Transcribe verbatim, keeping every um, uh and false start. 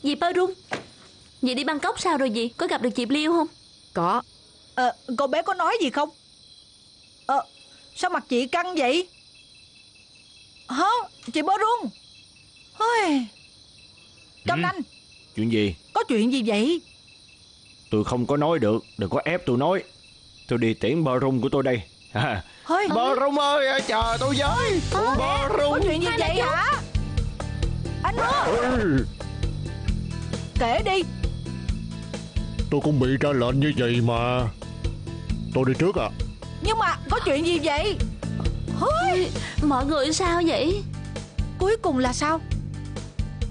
Dì Perun, dì đi Bangkok sao rồi dì? Có gặp được chị Liêu không? Có. Ờ, cô bé có nói gì không? Ờ, sao mặt chị căng vậy? Hả? Chị Perun. Hơi. Câm Ừ. Anh. Chuyện gì? Có chuyện gì vậy? Tôi không có nói được. Đừng có ép tôi nói. Tôi đi tiễn Perun của tôi đây. À, Hơi. Perun ơi, chờ tôi với. Perun. Có chuyện gì vậy hả? Anh Mưa, Ừ, kể đi. tôi cũng bị ra lệnh như vậy mà. Tôi đi trước à. Nhưng mà có chuyện gì vậy? Hơi. Mọi người sao vậy? Cuối cùng là sao?